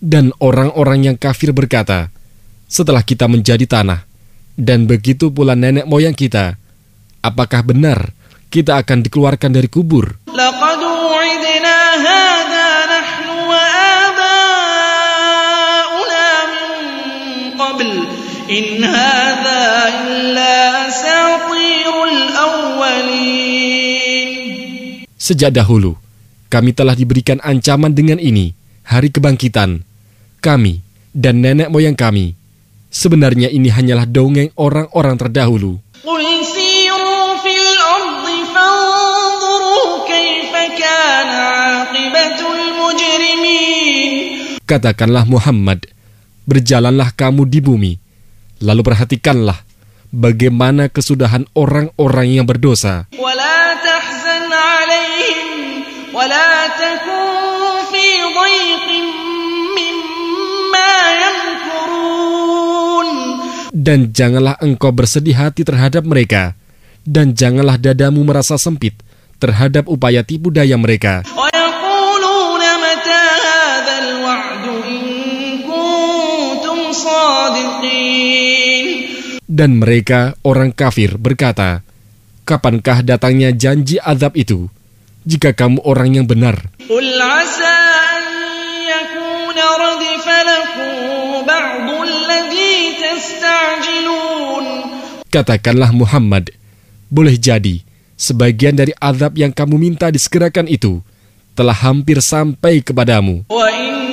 Dan orang-orang yang kafir berkata, setelah kita menjadi tanah, dan begitu pula nenek moyang kita, apakah benar kita akan dikeluarkan dari kubur? لقد وعدنا هذا نحن وآباؤنا من قبل إن هذا إلا أساطير الأولين. Sejak dahulu, kami telah diberikan ancaman dengan ini, hari kebangkitan. Kami dan nenek moyang kami, sebenarnya ini hanyalah dongeng orang-orang terdahulu. قل سيروا في الأرض فانظروا كيف كان عاقبة المجرمين. Katakanlah Muhammad, berjalanlah kamu di bumi, lalu perhatikanlah bagaimana kesudahan orang-orang yang berdosa. ولا تحزن عليهم ولا تكن في ضيق مما يمكرون. Dan janganlah engkau bersedih hati terhadap mereka, dan janganlah dadamu merasa sempit terhadap upaya tipu daya mereka. ويقولون متى هذا الوعد إن كنتم صادقين. Dan mereka, orang kafir, berkata, kapankah datangnya janji azab itu, jika kamu orang yang benar? قل عسى أن يكون ردف لكم بعض الذي تستعجلون. Katakanlah Muhammad, boleh jadi sebagian dari azab yang kamu minta disegerakan itu telah hampir sampai kepadamu. وإن